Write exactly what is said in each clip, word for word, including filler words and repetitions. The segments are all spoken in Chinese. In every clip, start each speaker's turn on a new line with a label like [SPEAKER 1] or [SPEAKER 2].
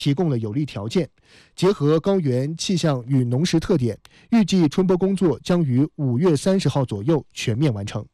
[SPEAKER 1] 提供了有利条件。结合高原气象与农时特点，预计春播工作将于五月三十号左右全面完成。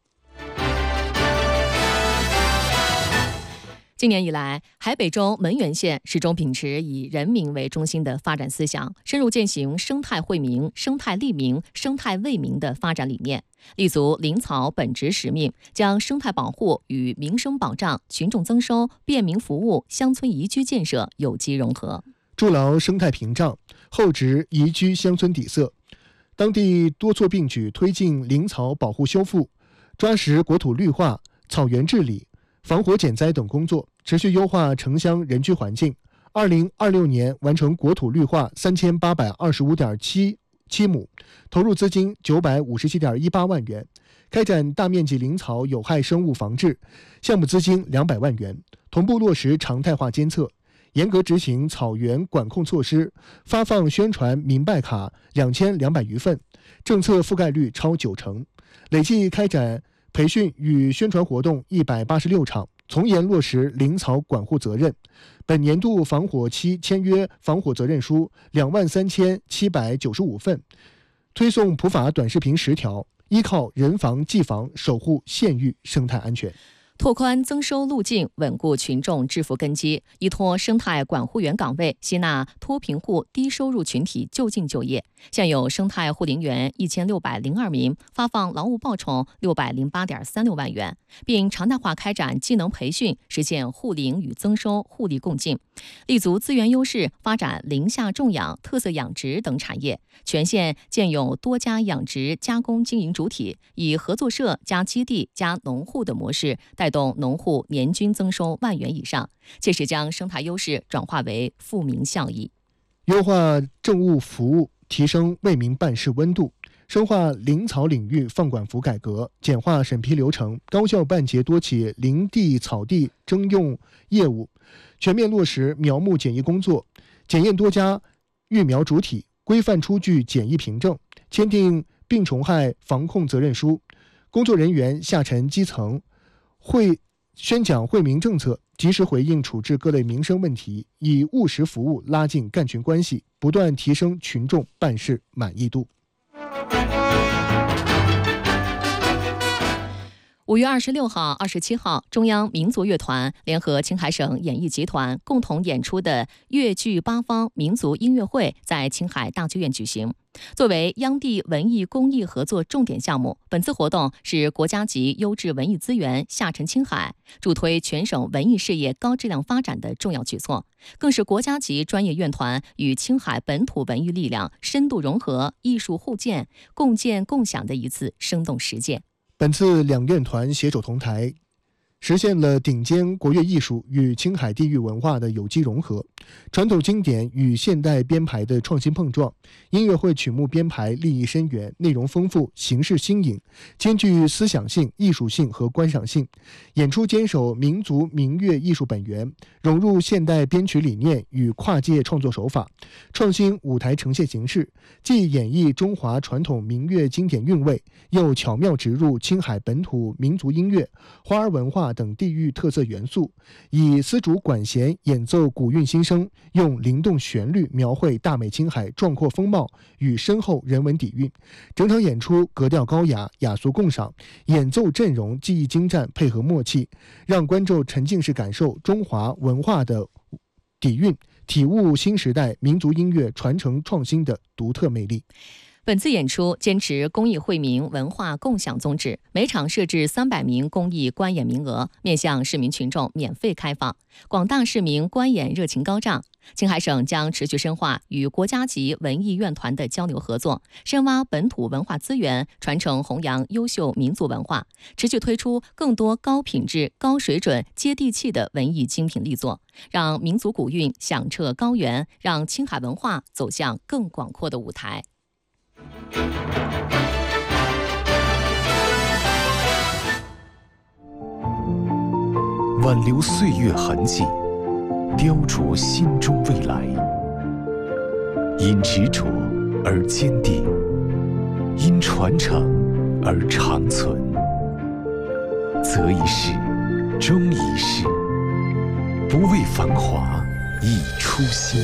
[SPEAKER 2] 今年以来，海北州门源县始终秉持以人民为中心的发展思想，深入践行生态惠民、生态利民、生态为民的发展理念，立足林草本职使命，将生态保护与民生保障、群众增收、便民服务、乡村宜居建设有机融合，
[SPEAKER 1] 筑牢生态屏障，厚植宜居乡村底色。当地多措并举推进林草保护修复，抓实国土绿化、草原治理、防火减灾等工作，持续优化城乡人居环境。二零二六年完成国土绿化三千八百二十五点七七亩，投入资金九百五十七点一八万元，开展大面积林草有害生物防治，项目资金两百万元，同步落实常态化监测，严格执行草原管控措施，发放宣传明白卡两千两百余份，政策覆盖率超九成，累计开展培训与宣传活动一百八十六场，从严落实林草管护责任。本年度防火期签约防火责任书两万三千七百九十五份，推送普法短视频十条，依靠人防技防守护县域生态安全。
[SPEAKER 2] 拓宽增收路径，稳固群众致富根基，依托生态管护员岗位，吸纳脱贫户低收入群体就近就业。现有生态护林员一千六百零二名，发放劳务报酬六百零八点三六万元，并常态化开展技能培训，实现护林与增收互利共进。立足资源优势，发展林下种养、特色养殖等产业。全县建有多家养殖加工经营主体，以合作社加基地加农户的模式，带动农户年均增收万元以上，切实将生态优势转化为富民效益。
[SPEAKER 1] 优化政务服务，提升为民办事温度，深化林草领域放管服改革，简化审批流程，高效办结多起林地草地征用业务，全面落实苗木检疫工作，检验多家育苗主体，规范出具检疫凭证，签订病虫害防控责任书。工作人员下沉基层，会宣讲惠民政策，及时回应处置各类民生问题，以务实服务拉近干群关系，不断提升群众办事满意度。
[SPEAKER 2] 五月二十六号、二十七号，中央民族乐团联合青海省演艺集团共同演出的粤剧八方民族音乐会在青海大剧院举行。作为央地文艺公益合作重点项目，本次活动是国家级优质文艺资源下沉青海，助推全省文艺事业高质量发展的重要举措，更是国家级专业院团与青海本土文艺力量深度融合、艺术互鉴、共建共享的一次生动实践。
[SPEAKER 1] 本次两院团携手同台，实现了顶尖国乐艺术与青海地域文化的有机融合，传统经典与现代编排的创新碰撞。音乐会曲目编排立意深远，内容丰富，形式新颖，兼具思想性、艺术性和观赏性。演出坚守民族民乐艺术本源，融入现代编曲理念与跨界创作手法，创新舞台呈现形式，既演绎中华传统民乐经典韵味，又巧妙植入青海本土民族音乐、花儿文化等地域特色元素，以丝竹管弦演奏古韵新声，用灵动旋律描绘大美青海壮阔风貌与深厚人文底蕴。整场演出格调高雅，雅俗共赏，演奏阵容技艺精湛，配合默契，让观众沉浸式感受中华文化的底蕴，体悟新时代民族音乐传承创新的独特魅力。
[SPEAKER 2] 本次演出坚持公益惠民、文化共享宗旨，每场设置三百名公益观演名额，面向市民群众免费开放。广大市民观演热情高涨。青海省将持续深化与国家级文艺院团的交流合作，深挖本土文化资源，传承弘扬优秀民族文化，持续推出更多高品质、高水准、接地气的文艺精品力作，让民族古韵响彻高原，让青海文化走向更广阔的舞台。
[SPEAKER 3] 挽留岁月痕迹，雕琢心中未来。因执着而坚定，因传承而长存。择一事，终一事，不为繁华，以初心。